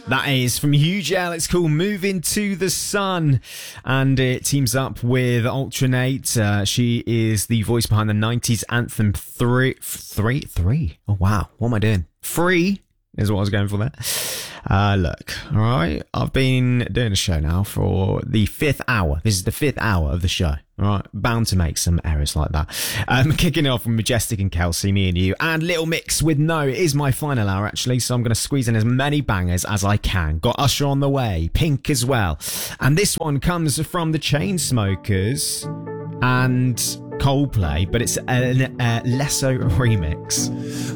That is from Huge L. It's called Moving to the Sun. And it teams up with Alternate. She is the voice behind the 90s anthem Three. Oh, wow. What am I doing? Free is what I was going for there. Look, all right. I've been doing a show now for the 5th hour. This is the 5th hour of the show. All right. Bound to make some errors like that. Kicking it off with Majestic and Kelsey, me and you, and Little Mix with No. It is my final hour, actually, so I'm going to squeeze in as many bangers as I can. Got Usher on the way, Pink as well. And this one comes from the Chainsmokers and Coldplay, but it's a Lesso remix.